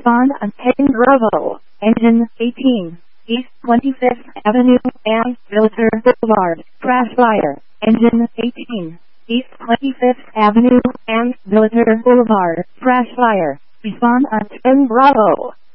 Respond on 10 Bravo, engine 18, East 25th Avenue and Military Boulevard, crash fire, engine 18, East 25th Avenue and Military Boulevard, crash fire. Respond on 10 Bravo.